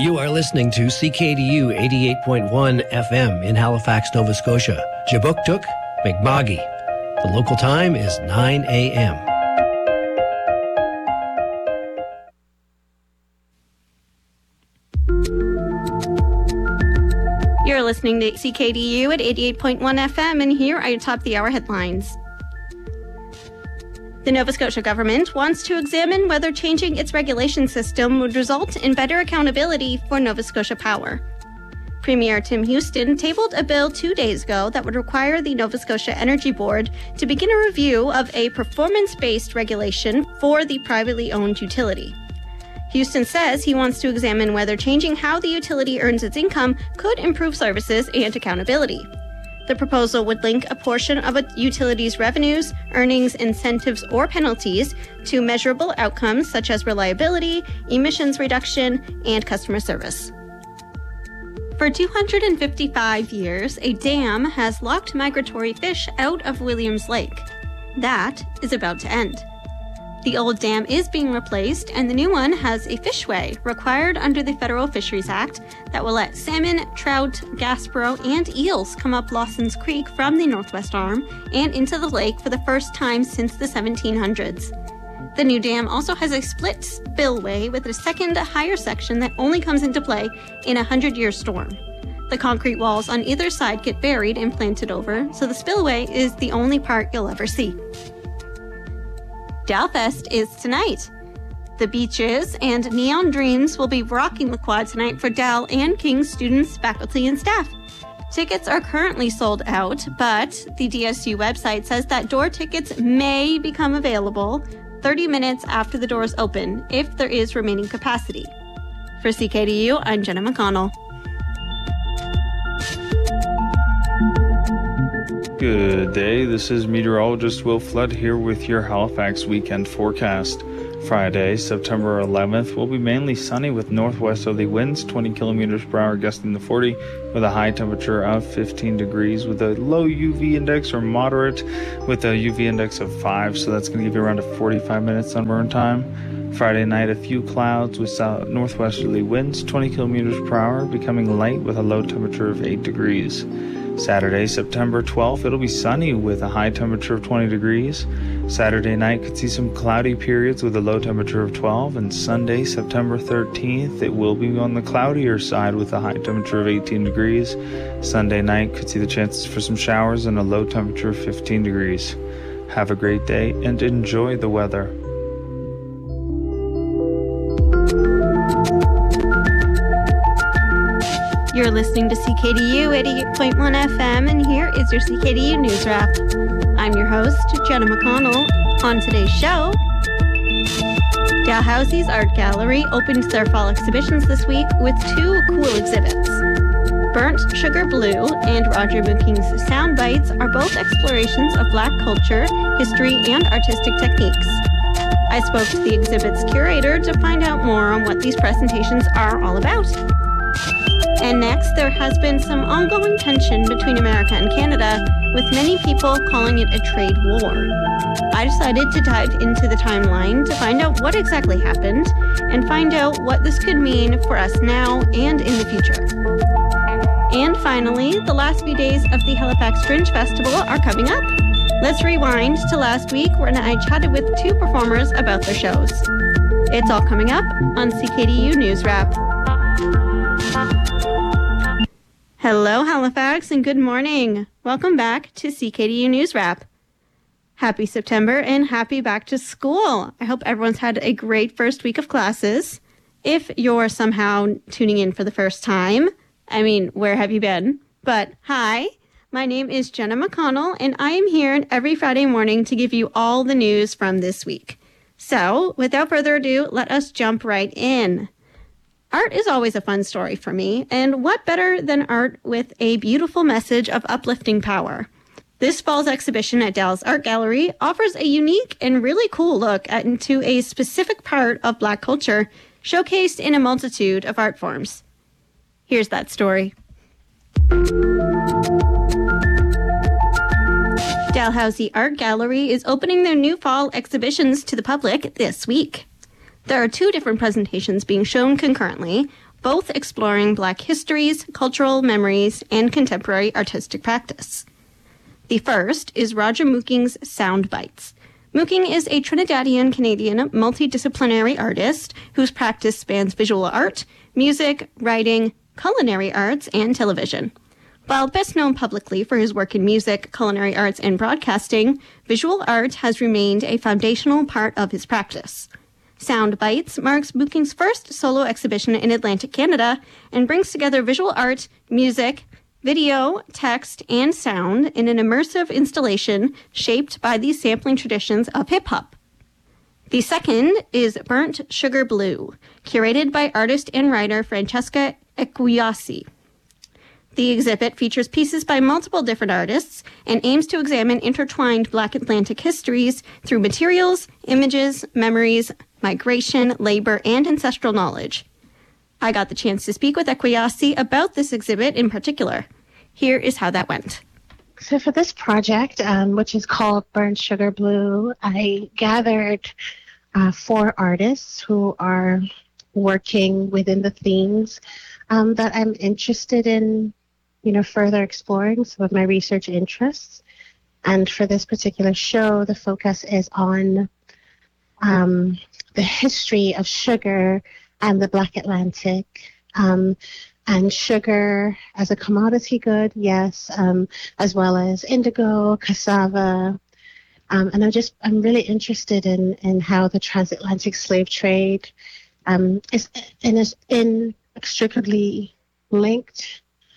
You are listening to CKDU 88.1 FM in Halifax, Nova Scotia. Jabuktuk, Mi'kma'ki. The local time is 9 a.m. You're listening to CKDU at 88.1 FM, and here are your top of the hour headlines. The Nova Scotia government wants to examine whether changing its regulation system would result in better accountability for Nova Scotia Power. Premier Tim Houston tabled a bill 2 days ago that would require the Nova Scotia Energy Board to begin a review of a performance-based regulation for the privately owned utility. Houston says he wants to examine whether changing how the utility earns its income could improve services and accountability. The proposal would link a portion of a utility's revenues, earnings, incentives, or penalties to measurable outcomes such as reliability, emissions reduction, and customer service. For 255 years, a dam has locked migratory fish out of Williams Lake. That is about to end. The old dam is being replaced, and the new one has a fishway required under the Federal Fisheries Act that will let salmon, trout, Gaspereau, and eels come up Lawson's Creek from the northwest arm and into the lake for the first time since the 1700s. The new dam also has a split spillway with a second, higher section that only comes into play in a 100-year storm. The concrete walls on either side get buried and planted over, so the spillway is the only part you'll ever see. Dalfest is tonight. The Beaches and Neon Dreams will be rocking the quad tonight for Dal and King's students, faculty, and staff. Tickets are currently sold out, but the DSU website says that door tickets may become available 30 minutes after the doors open if there is remaining capacity. For CKDU, I'm Jenna McConnell. Good day, this is meteorologist Will Flood here with your Halifax weekend forecast. Friday, September 11th, will be mainly sunny with northwesterly winds, 20 kilometers per hour gusting to 40, with a high temperature of 15 degrees, with a low UV index or moderate, with a UV index of 5, so that's going to give you around a 45-minute sunburn time. Friday night, a few clouds with northwesterly winds, 20 kilometers per hour, becoming light with a low temperature of 8 degrees. Saturday, September 12th, it'll be sunny with a high temperature of 20 degrees. Saturday night could see some cloudy periods with a low temperature of 12. And Sunday, September 13th, it will be on the cloudier side with a high temperature of 18 degrees. Sunday night could see the chances for some showers and a low temperature of 15 degrees. Have a great day and enjoy the weather. You're listening to CKDU 88.1 FM, and here is your CKDU News Wrap. I'm your host, Jenna McConnell. On today's show, Dalhousie's Art Gallery opened their fall exhibitions this week with two cool exhibits. Burnt Sugar Blue and Roger Mooking's Sound Bites are both explorations of Black culture, history, and artistic techniques. I spoke to the exhibit's curator to find out more on what these presentations are all about. And next, there has been some ongoing tension between America and Canada, with many people calling it a trade war. I decided to dive into the timeline to find out what exactly happened and find out what this could mean for us now and in the future. And finally, the last few days of the Halifax Fringe Festival are coming up. Let's rewind to last week when I chatted with two performers about their shows. It's all coming up on CKDU News Wrap. Hello, Halifax, and good morning. Welcome back to CKDU News Wrap. Happy September and happy back to school. I hope everyone's had a great first week of classes. If you're somehow tuning in for the first time, where have you been? But hi, my name is Jenna McConnell, and I am here every Friday morning to give you all the news from this week. So, without further ado, let us jump right in. Art is always a fun story for me, and what better than art with a beautiful message of uplifting power? This fall's exhibition at Dal's Art Gallery offers a unique and really cool look into a specific part of Black culture, showcased in a multitude of art forms. Here's that story. Dalhousie Art Gallery is opening their new fall exhibitions to the public this week. There are two different presentations being shown concurrently, both exploring Black histories, cultural memories, and contemporary artistic practice. The first is Roger Mooking's Sound Bites. Mooking is a Trinidadian-Canadian multidisciplinary artist whose practice spans visual art, music, writing, culinary arts, and television. While best known publicly for his work in music, culinary arts, and broadcasting, visual art has remained a foundational part of his practice. Sound Bites marks Mooking's first solo exhibition in Atlantic Canada and brings together visual art, music, video, text, and sound in an immersive installation shaped by the sampling traditions of hip-hop. The second is Burnt Sugar Blue, curated by artist and writer Francesca Equiasi. The exhibit features pieces by multiple different artists and aims to examine intertwined Black Atlantic histories through materials, images, memories, migration, labor, and ancestral knowledge. I got the chance to speak with Equiasi about this exhibit in particular. Here is how that went. So for this project, which is called Burnt Sugar Blue, I gathered 4 artists who are working within the themes that I'm interested in, further exploring some of my research interests. And for this particular show, the focus is on the history of sugar and the Black Atlantic, and sugar as a commodity good, yes, as well as indigo, cassava. And I'm really interested in how the transatlantic slave trade is inextricably linked,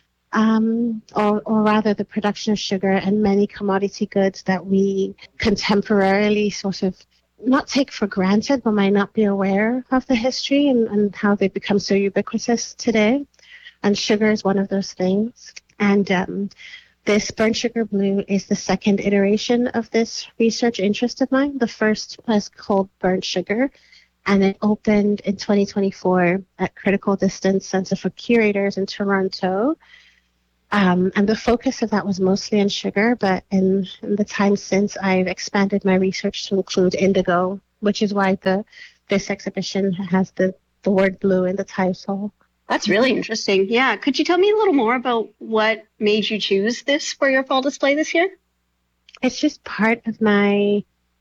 or rather the production of sugar and many commodity goods that we contemporarily sort of not take for granted, but might not be aware of the history and how they become so ubiquitous today. And sugar is one of those things. And this Burnt Sugar Blue is the second iteration of this research interest of mine. The first was called Burnt Sugar, and it opened in 2024 at Critical Distance Center for Curators in Toronto. And the focus of that was mostly on sugar, but in the time since, I've expanded my research to include indigo, which is why this exhibition has the word blue in the title. That's really interesting. Yeah. Could you tell me a little more about what made you choose this for your fall display this year? It's just part of my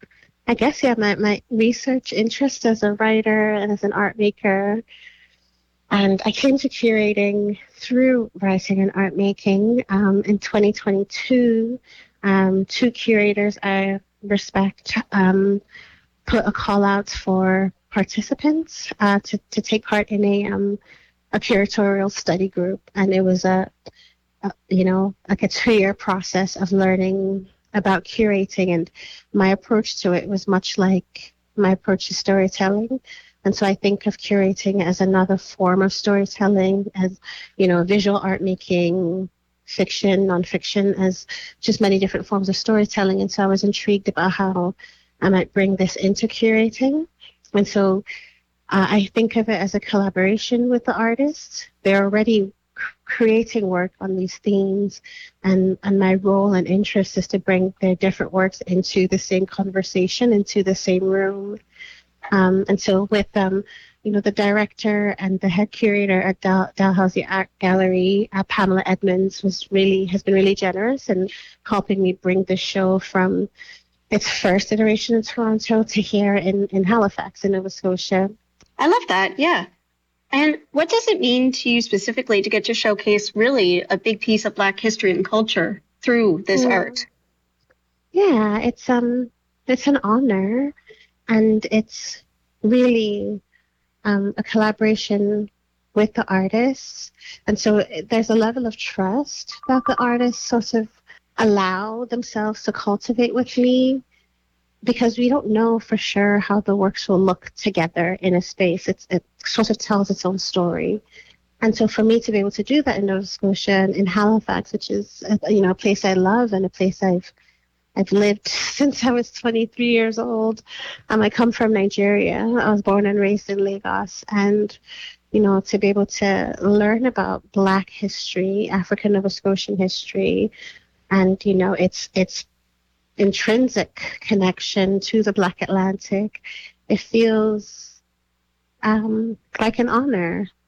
research interest as a writer and as an art maker. And I came to curating through writing and art making. In 2022, 2 curators I respect put a call out for participants to take part in a curatorial study group. And it was a 2-year process of learning about curating. And my approach to it was much like my approach to storytelling. And so I think of curating as another form of storytelling, as, visual art making, fiction, nonfiction, as just many different forms of storytelling. And so I was intrigued about how I might bring this into curating. And so I think of it as a collaboration with the artists. They're already creating work on these themes, and my role and interest is to bring their different works into the same conversation, into the same room. And so with the director and the head curator at Dalhousie Art Gallery, Pamela Edmonds, has been really generous in helping me bring the show from its first iteration in Toronto to here in Halifax, in Nova Scotia. I love that, yeah. And what does it mean to you specifically to get to showcase really a big piece of Black history and culture through this art? Yeah, it's an honor, and it's really a collaboration with the artists. And so there's a level of trust that the artists sort of allow themselves to cultivate with me, because we don't know for sure how the works will look together in a space. It sort of tells its own story. And so for me to be able to do that in Nova Scotia and in Halifax, which is a place I love and a place I've lived since I was 23 years old. I come from Nigeria. I was born and raised in Lagos. And, to be able to learn about Black history, African Nova Scotian history, and, its intrinsic connection to the Black Atlantic, it feels like an honor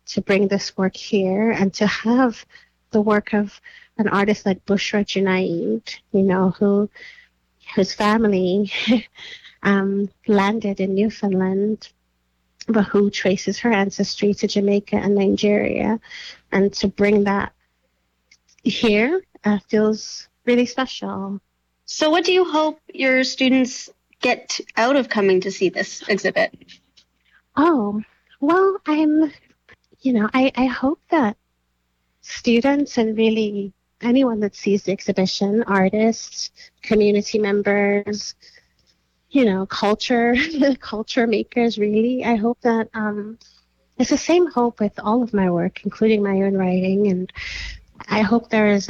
to bring this work here and to have the work of an artist like Bushra Junaid, whose family landed in Newfoundland, but who traces her ancestry to Jamaica and Nigeria. And to bring that here feels really special. So what do you hope your students get out of coming to see this exhibit? Oh, well, I hope that students and really anyone that sees the exhibition, artists, community members, culture makers, really, I hope that it's the same hope with all of my work, including my own writing. And I hope there is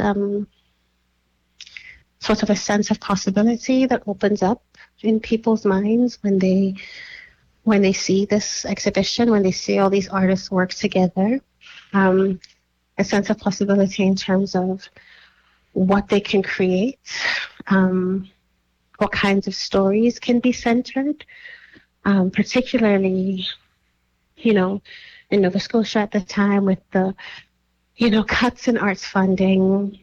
sort of a sense of possibility that opens up in people's minds when they see this exhibition, when they see all these artists work together. A sense of possibility in terms of what they can create, what kinds of stories can be centered, particularly, in Nova Scotia at the time with the, cuts in arts funding.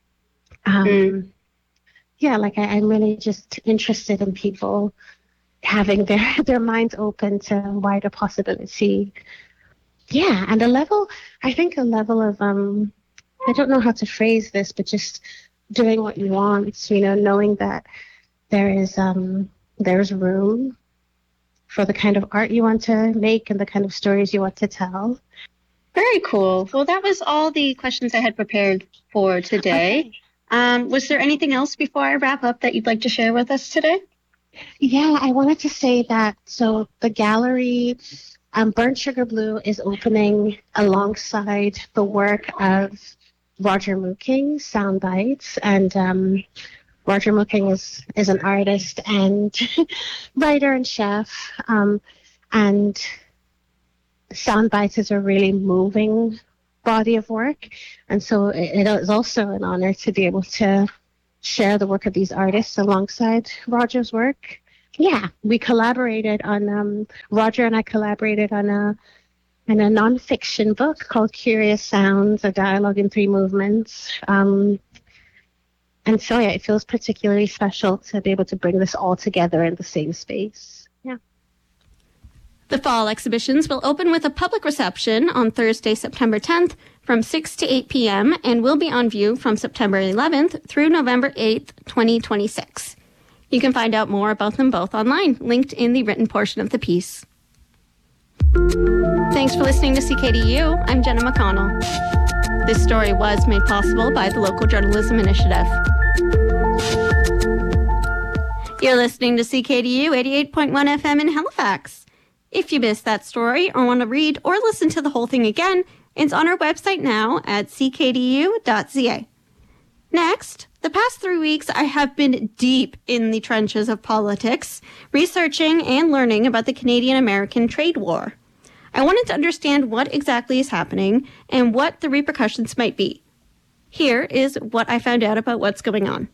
Yeah, I'm really just interested in people having their minds open to wider possibility. Yeah, and a level of, I don't know how to phrase this, but just doing what you want, knowing that there's room for the kind of art you want to make and the kind of stories you want to tell. Very cool. Well, that was all the questions I had prepared for today. Okay. Was there anything else before I wrap up that you'd like to share with us today? Yeah, I wanted to say that, so the gallery, Burnt Sugar Blue, is opening alongside the work of Roger Mooking, Sound Bites. And Roger Mooking is an artist and writer and chef. And Sound Bites is a really moving body of work. And so it is also an honor to be able to share the work of these artists alongside Roger's work. Yeah, we collaborated on, Roger and I collaborated on a nonfiction book called Curious Sounds, a dialogue in 3 movements. And so, yeah, it feels particularly special to be able to bring this all together in the same space. Yeah. The fall exhibitions will open with a public reception on Thursday, September 10th from 6 to 8 p.m. and will be on view from September 11th through November 8th, 2026. You can find out more about them both online, linked in the written portion of the piece. Thanks for listening to CKDU. I'm Jenna McConnell. This story was made possible by the Local Journalism Initiative. You're listening to CKDU 88.1 FM in Halifax. If you missed that story or want to read or listen to the whole thing again, it's on our website now at ckdu.ca. Next, the past 3 weeks, I have been deep in the trenches of politics, researching and learning about the Canadian-American trade war. I wanted to understand what exactly is happening and what the repercussions might be. Here is what I found out about what's going on.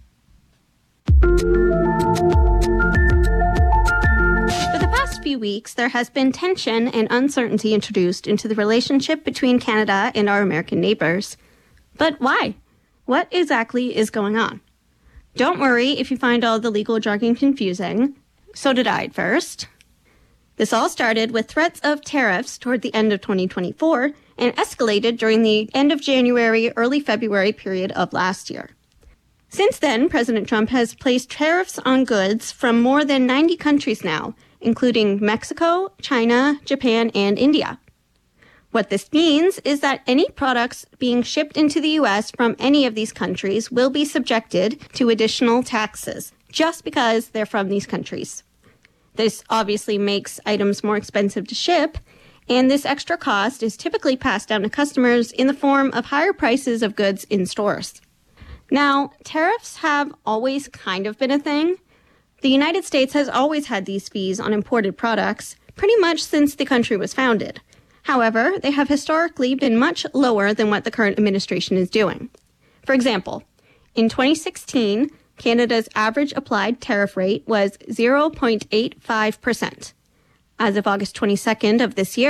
For the past few weeks, there has been tension and uncertainty introduced into the relationship between Canada and our American neighbors. But why? What exactly is going on? Don't worry if you find all the legal jargon confusing. So did I at first. This all started with threats of tariffs toward the end of 2024 and escalated during the end of January, early February period of last year. Since then, President Trump has placed tariffs on goods from more than 90 countries now, including Mexico, China, Japan, and India. What this means is that any products being shipped into the U.S. from any of these countries will be subjected to additional taxes just because they're from these countries. This obviously makes items more expensive to ship, and this extra cost is typically passed down to customers in the form of higher prices of goods in stores. Now, tariffs have always kind of been a thing. The United States has always had these fees on imported products, pretty much since the country was founded. However, they have historically been much lower than what the current administration is doing. For example, in 2016, Canada's average applied tariff rate was 0.85%. As of August 22nd of this year,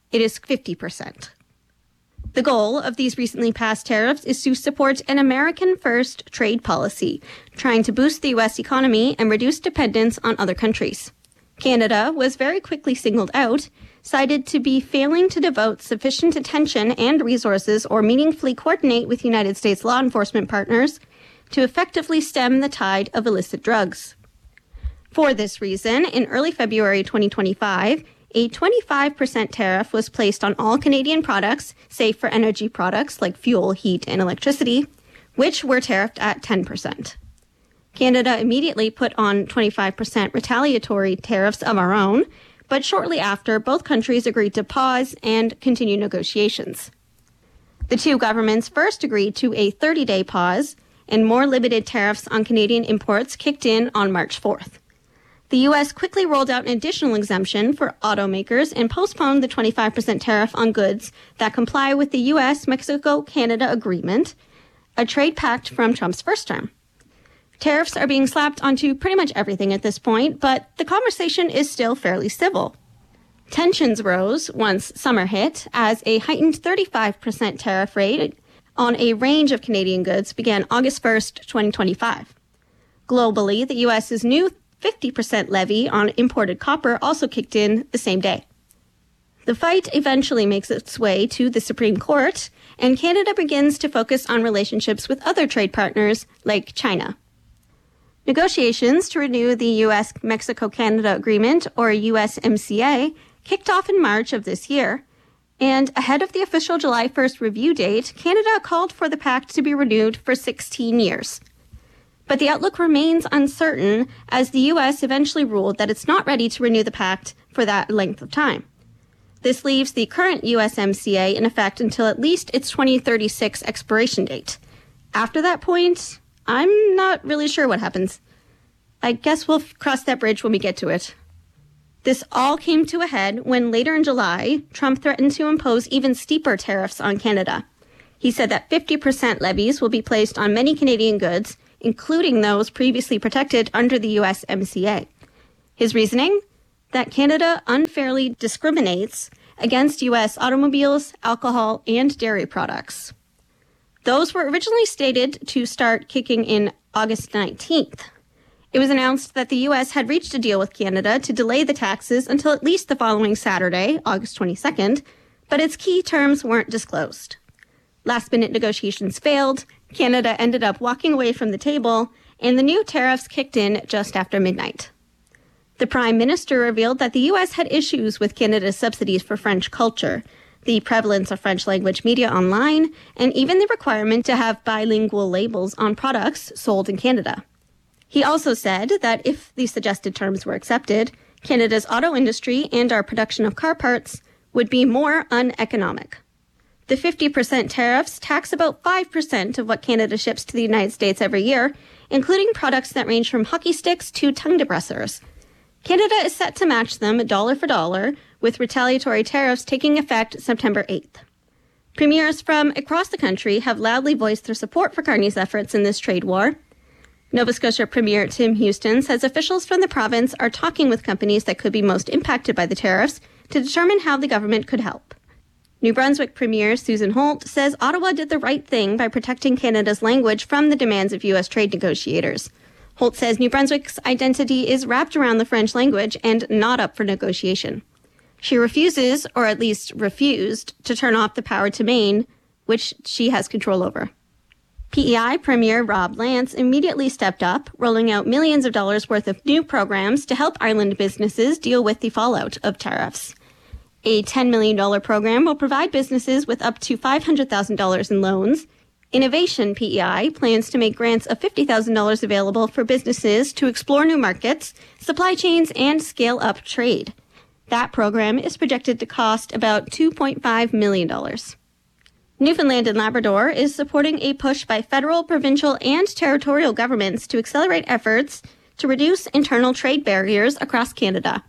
it is 50%. The goal of these recently passed tariffs is to support an American-first trade policy, trying to boost the U.S. economy and reduce dependence on other countries. Canada was very quickly singled out, cited to be failing to devote sufficient attention and resources or meaningfully coordinate with United States law enforcement partners to effectively stem the tide of illicit drugs. For this reason, in early February 2025, a 25% tariff was placed on all Canadian products, save for energy products like fuel, heat, and electricity, which were tariffed at 10%. Canada immediately put on 25% retaliatory tariffs of our own, but shortly after, both countries agreed to pause and continue negotiations. The two governments first agreed to a 30-day pause, and more limited tariffs on Canadian imports kicked in on March 4th. The U.S. quickly rolled out an additional exemption for automakers and postponed the 25% tariff on goods that comply with the U.S.-Mexico-Canada Agreement, a trade pact from Trump's first term. Tariffs are being slapped onto pretty much everything at this point, but the conversation is still fairly civil. Tensions rose once summer hit as a heightened 35% tariff rate on a range of Canadian goods began August 1st, 2025. Globally, the U.S.'s new 50% levy on imported copper also kicked in the same day. The fight eventually makes its way to the Supreme Court, and Canada begins to focus on relationships with other trade partners like China. Negotiations to renew the U.S.-Mexico-Canada Agreement, or USMCA, kicked off in March of this year, and ahead of the official July 1st review date, Canada called for the pact to be renewed for 16 years. But the outlook remains uncertain as the U.S. eventually ruled that it's not ready to renew the pact for that length of time. This leaves the current USMCA in effect until at least its 2036 expiration date. After that point, I'm not really sure what happens. I guess we'll cross that bridge when we get to it. This all came to a head when later in July, Trump threatened to impose even steeper tariffs on Canada. He said that 50% levies will be placed on many Canadian goods, including those previously protected under the USMCA. His reasoning? That Canada unfairly discriminates against U.S. automobiles, alcohol, and dairy products. Those were originally stated to start kicking in August 19th. It was announced that the U.S. had reached a deal with Canada to delay the taxes until at least the following Saturday, August 22nd, but its key terms weren't disclosed. Last-minute negotiations failed, Canada ended up walking away from the table, and the new tariffs kicked in just after midnight. The Prime Minister revealed that the U.S. had issues with Canada's subsidies for French culture, the prevalence of French language media online, and even the requirement to have bilingual labels on products sold in Canada. He also said that if the suggested terms were accepted, Canada's auto industry and our production of car parts would be more uneconomic. The 50% tariffs tax about 5% of what Canada ships to the United States every year, including products that range from hockey sticks to tongue depressors. Canada is set to match them dollar for dollar, with retaliatory tariffs taking effect September 8th. Premiers from across the country have loudly voiced their support for Carney's efforts in this trade war. Nova Scotia Premier Tim Houston says officials from the province are talking with companies that could be most impacted by the tariffs to determine how the government could help. New Brunswick Premier Susan Holt says Ottawa did the right thing by protecting Canada's language from the demands of U.S. trade negotiators. Holt says New Brunswick's identity is wrapped around the French language and not up for negotiation. She refuses, or at least refused, to turn off the power to Maine, which she has control over. PEI Premier Rob Lance immediately stepped up, rolling out millions of dollars worth of new programs to help island businesses deal with the fallout of tariffs. A $10 million program will provide businesses with up to $500,000 in loans. Innovation PEI plans to make grants of $50,000 available for businesses to explore new markets, supply chains, and scale up trade. That program is projected to cost about $2.5 million. Newfoundland and Labrador is supporting a push by federal, provincial, and territorial governments to accelerate efforts to reduce internal trade barriers across Canada.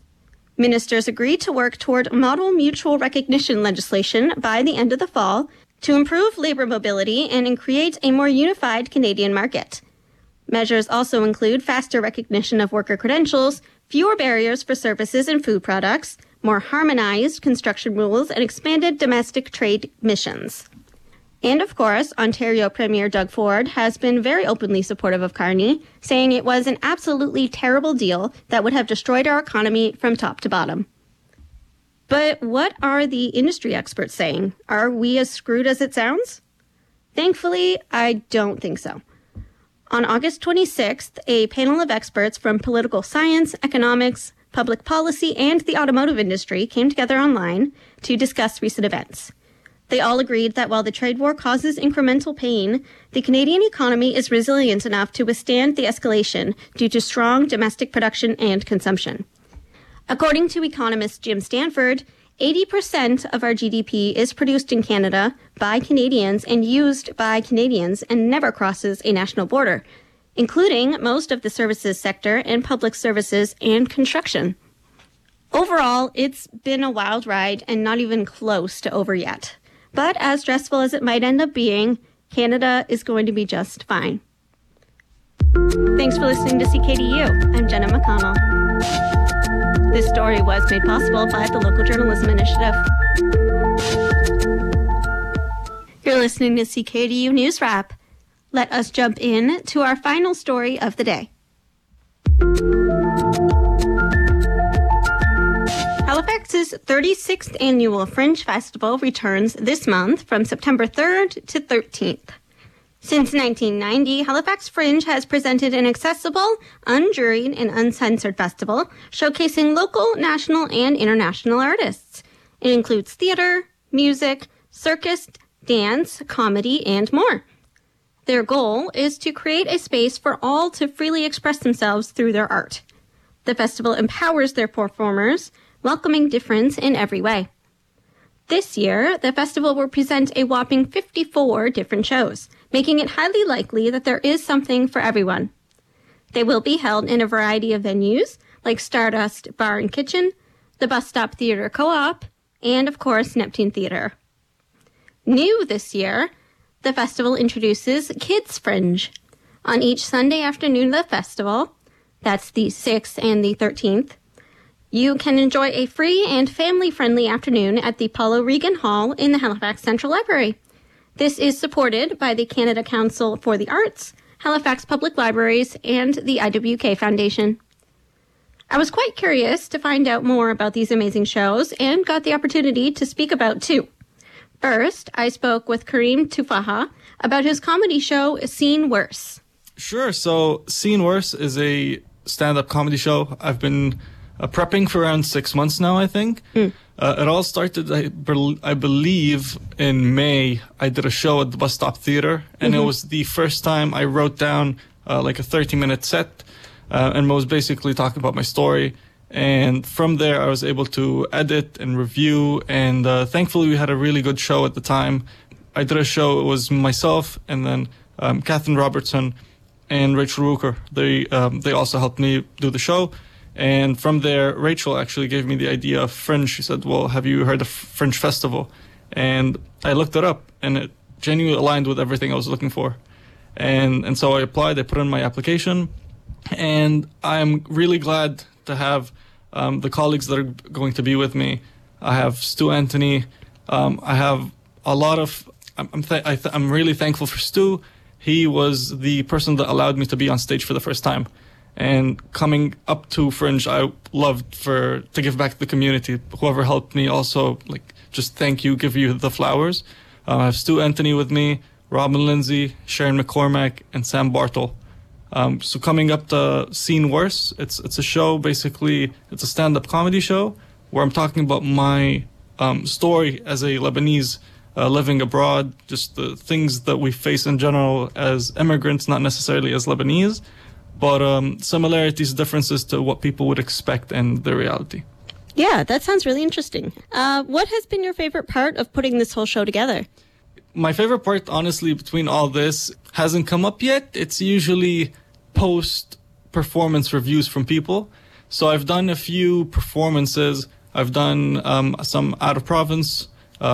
Ministers agreed to work toward model mutual recognition legislation by the end of the fall to improve labor mobility and create a more unified Canadian market. Measures also include faster recognition of worker credentials, fewer barriers for services and food products, more harmonized construction rules, and expanded domestic trade missions. And of course, Ontario Premier Doug Ford has been very openly supportive of Carney, saying it was an absolutely terrible deal that would have destroyed our economy from top to bottom. But what are the industry experts saying? Are we as screwed as it sounds? Thankfully, I don't think so. On August 26th, a panel of experts from political science, economics, public policy, and the automotive industry came together online to discuss recent events. They all agreed that while the trade war causes incremental pain, the Canadian economy is resilient enough to withstand the escalation due to strong domestic production and consumption. According to economist Jim Stanford, 80% of our GDP is produced in Canada by Canadians and used by Canadians and never crosses a national border, including most of the services sector and public services and construction. Overall, it's been a wild ride and not even close to over yet. But as stressful as it might end up being, Canada is going to be just fine. Thanks for listening to CKDU. I'm Jenna McConnell. This story was made possible by the Local Journalism Initiative. You're listening to CKDU News Wrap. Let us jump in to our final story of the day. Halifax's 36th annual Fringe Festival returns this month from September 3rd to 13th. Since 1990, Halifax Fringe has presented an accessible, unjuried, and uncensored festival showcasing local, national, and international artists. It includes theater, music, circus, dance, comedy, and more. Their goal is to create a space for all to freely express themselves through their art. The festival empowers their performers, welcoming difference in every way. This year, the festival will present a whopping 54 different shows, making it highly likely that there is something for everyone. They will be held in a variety of venues, like Stardust Bar and Kitchen, the Bus Stop Theatre Co-op, and of course, Neptune Theatre. New this year, the festival introduces Kids Fringe. On each Sunday afternoon of the festival, that's the 6th and the 13th, you can enjoy a free and family-friendly afternoon at the Paulo Regan Hall in the Halifax Central Library. This is supported by the Canada Council for the Arts, Halifax Public Libraries, and the IWK Foundation. I was quite curious to find out more about these amazing shows and got the opportunity to speak about two. First, I spoke with Kareem Tufaha about his comedy show, Seen Worse. Sure. So Seen Worse is a stand-up comedy show. I've been prepping for around 6 months now, I think. It all started, I believe, in May. I did a show at the Bus Stop Theatre, and it was the first time I wrote down like a 30-minute set and was basically talking about my story. And from there, I was able to edit and review, and thankfully, we had a really good show at the time. I did a show, it was myself, and then Catherine Robertson and Rachel Rooker. They also helped me do the show. And from there, Rachel actually gave me the idea of Fringe. She said, well, have you heard of Fringe Festival? And I looked it up, and it genuinely aligned with everything I was looking for. And so I applied, I put in my application, and I'm really glad to have the colleagues that are going to be with me. I have Stu Anthony. I have a lot of, I'm really thankful for Stu. He was the person that allowed me to be on stage for the first time. And coming up to Fringe, I loved to give back to the community. Whoever helped me also, just thank you, give you the flowers. I have Stu Anthony with me, Robin Lindsay, Sharon McCormack, and Sam Bartle. So coming up to Seen Worse, it's a show, basically, it's a stand-up comedy show where I'm talking about my story as a Lebanese living abroad, just the things that we face in general as immigrants, not necessarily as Lebanese, but similarities, differences to what people would expect and the reality. Yeah, that sounds really interesting. What has been your favorite part of putting this whole show together? My favorite part, honestly, between all this hasn't come up yet. It's usually post-performance reviews from people. So I've done a few performances. I've done some out of province.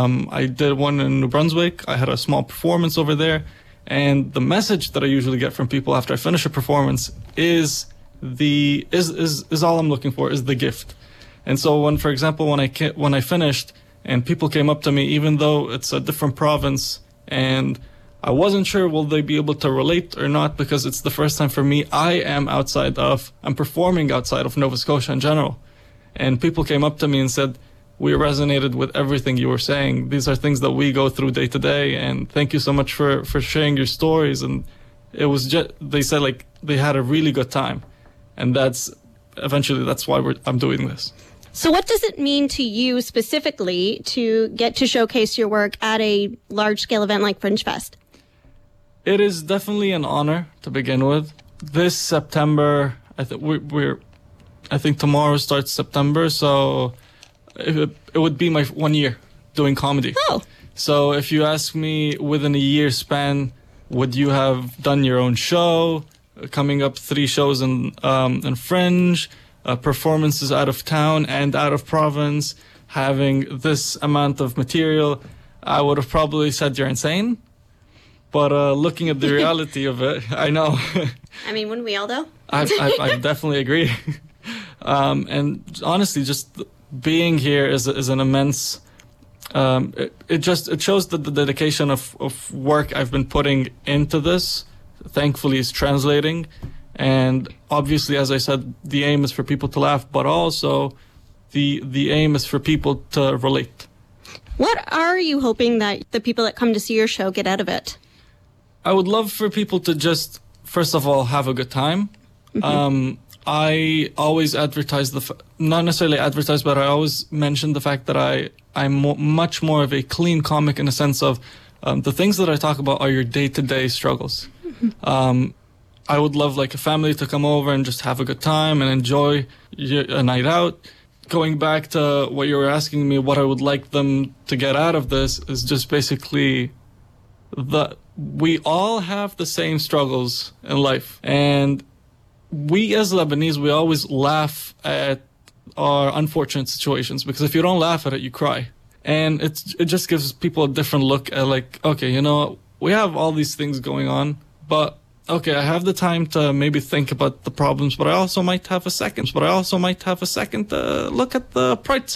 I did one in New Brunswick. I had a small performance over there. And the message that I usually get from people after I finish a performance is all I'm looking for, is the gift. And so when, for example, when I finished and people came up to me, even though it's a different province, and I wasn't sure will they be able to relate or not, because it's the first time for me. I'm performing outside of Nova Scotia in general. And people came up to me and said, we resonated with everything you were saying. These are things that we go through day to day. And thank you so much for sharing your stories. And it was just, they said like they had a really good time. And that's why I'm doing this. So what does it mean to you specifically to get to showcase your work at a large-scale event like Fringe Fest? It is definitely an honor to begin with. This September, I think tomorrow starts September, so it would be my 1 year doing comedy. Oh. So if you ask me within a year span, would you have done your own show, coming up 3 shows in Fringe, performances out of town and out of province, having this amount of material, I would have probably said you're insane. But looking at the reality of it, I know. I mean, wouldn't we all though? I definitely agree. And honestly, just being here is an immense. It shows that the dedication of work I've been putting into this, thankfully, is translating. And obviously, as I said, the aim is for people to laugh, but also the aim is for people to relate. What are you hoping that the people that come to see your show get out of it? I would love for people to just, first of all, have a good time. Mm-hmm. I always advertise not necessarily advertise, but I always mention the fact that I'm much more of a clean comic in a sense of the things that I talk about are your day-to-day struggles. Mm-hmm. I would love like a family to come over and just have a good time and enjoy a night out. Going back to what you were asking me, what I would like them to get out of this is just basically we all have the same struggles in life. And we as Lebanese, we always laugh at our unfortunate situations, because if you don't laugh at it, you cry. And it just gives people a different look at like, okay, we have all these things going on, but okay, I have the time to maybe think about the problems, but I also might have a second to look at the bright